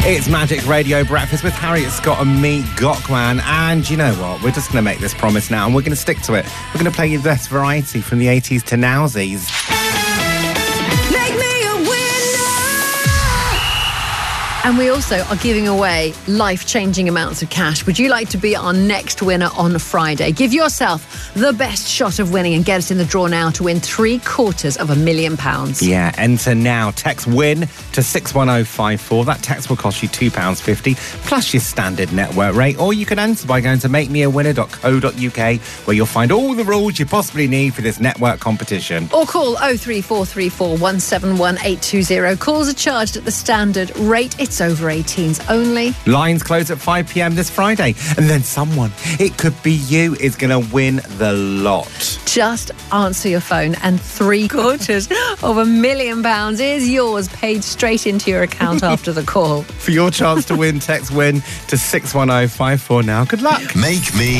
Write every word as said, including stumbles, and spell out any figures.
It's Magic Radio Breakfast with Harriet Scott and me, Gokman. And you know what? We're just going to make this promise now and we're going to stick to it. We're going to play you the best variety from the eighties to nowsies. And we also are giving away life-changing amounts of cash. Would you like to be our next winner on Friday? Give yourself the best shot of winning and get us in the draw now to win three quarters of a million pounds. Yeah, enter now. Text WIN to six one oh five four. That text will cost you two pounds fifty plus your standard network rate. Or you can enter by going to make me a winner dot co dot uk, where you'll find all the rules you possibly need for this network competition. Or call oh three four three four, one seven one, eight two zero. Calls are charged at the standard rate. It's over eighteens only. Lines close at five p m this Friday. And then someone, it could be you, is going to win the lot. Just answer your phone and three quarters of a million pounds is yours, paid straight into your account after the call. For your chance to win, text WIN to six one oh five four now. Good luck. Make me